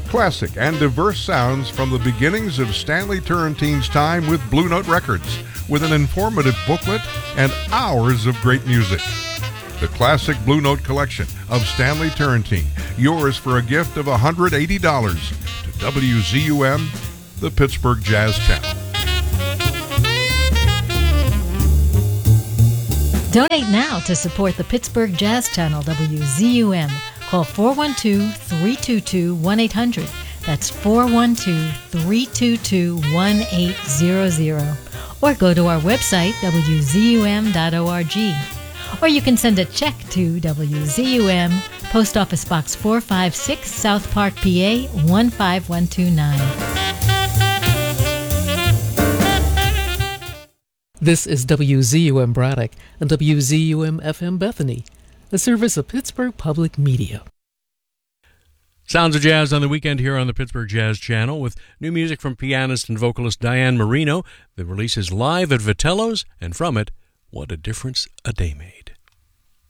Classic and diverse sounds from the beginnings of Stanley Turrentine's time with Blue Note Records, with an informative booklet and hours of great music. The Classic Blue Note Collection of Stanley Turrentine, yours for a gift of $180 to WZUM, the Pittsburgh Jazz Channel. Donate now to support the Pittsburgh Jazz Channel, WZUM. Call 412-322-1800. That's 412-322-1800. Or go to our website, wzum.org. Or you can send a check to WZUM, Post Office Box 456, South Park, PA 15129. This is WZUM Braddock and WZUM FM Bethany, a service of Pittsburgh Public Media. Sounds of Jazz on the weekend here on the Pittsburgh Jazz Channel with new music from pianist and vocalist Diane Marino. The release is live at Vitello's, and from it, What a Difference a Day Made.